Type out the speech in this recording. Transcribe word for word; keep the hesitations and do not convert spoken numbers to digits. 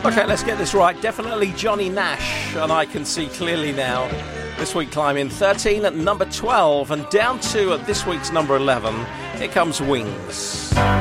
Okay, let's get this right. Definitely Johnny Nash, and I Can See Clearly Now. This week climbing thirteen at number twelve, and down to at this week's number eleven, here comes Wings.